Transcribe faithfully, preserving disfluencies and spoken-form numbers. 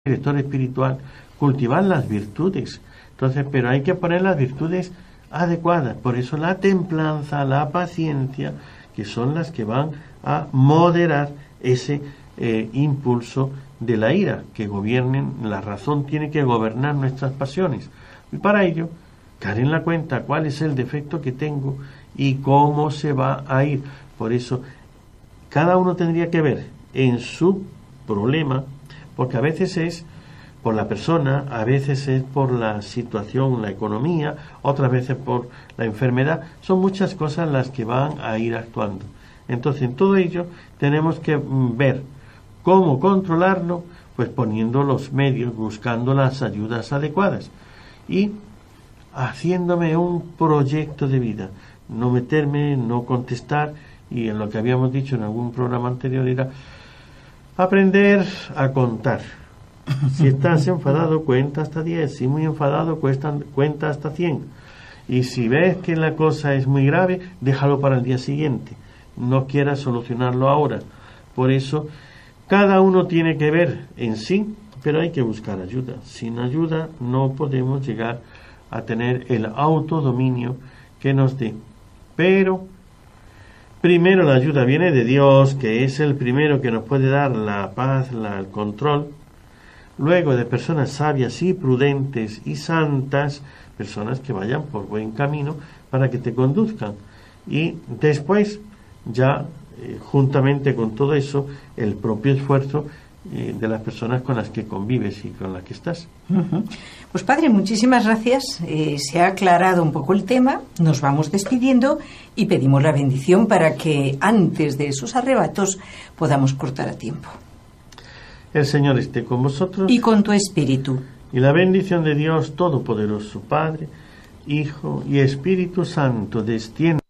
director espiritual, cultivar las virtudes. Entonces, pero hay que poner las virtudes adecuadas. Por eso la templanza, la paciencia, que son las que van a moderar ese eh, impulso de la ira, que gobiernen. La razón tiene que gobernar nuestras pasiones. Y para ello, caer en la cuenta cuál es el defecto que tengo y cómo se va a ir. Por eso, cada uno tendría que ver en su problema, porque a veces es por la persona, a veces es por la situación, la economía, otras veces por la enfermedad. Son muchas cosas las que van a ir actuando. Entonces, en todo ello tenemos que ver cómo controlarlo, pues poniendo los medios, buscando las ayudas adecuadas y haciéndome un proyecto de vida. No meterme, no contestar, y en lo que habíamos dicho en algún programa anterior era aprender a contar. Si estás enfadado, cuenta hasta diez. Si muy enfadado, cuesta, cuenta hasta cien. Y si ves que la cosa es muy grave, déjalo para el día siguiente. No quieras solucionarlo ahora. Por eso, cada uno tiene que ver en sí, pero hay que buscar ayuda. Sin ayuda no podemos llegar a tener el autodominio que nos dé. Pero primero la ayuda viene de Dios, que es el primero que nos puede dar la paz, la, el control. Luego de personas sabias y prudentes y santas, personas que vayan por buen camino para que te conduzcan. Y después, ya eh, juntamente con todo eso, el propio esfuerzo eh, de las personas con las que convives y con las que estás. Uh-huh. Pues padre, muchísimas gracias. Eh, se ha aclarado un poco el tema. Nos vamos despidiendo y pedimos la bendición para que antes de esos arrebatos podamos cortar a tiempo. El Señor esté con vosotros. Y con tu espíritu. Y la bendición de Dios Todopoderoso, Padre, Hijo y Espíritu Santo, descienda